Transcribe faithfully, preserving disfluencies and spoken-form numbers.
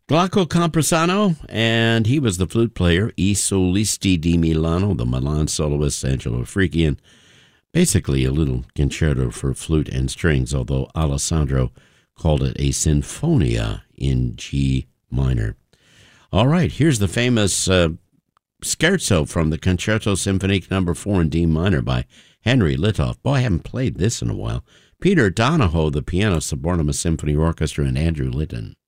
Glauco Camposano, and he was the flute player. I Solisti di Milano, the Milan soloist Angelo Frickian. Basically a little concerto for flute and strings, although Alessandro called it a sinfonia in G minor. All right, here's the famous uh, scherzo from the Concerto Symphonique number four in D minor by Henry Litoff. Boy, I haven't played this in a while. Peter Donahoe, the piano, Subornum Symphony Orchestra, and Andrew Litton.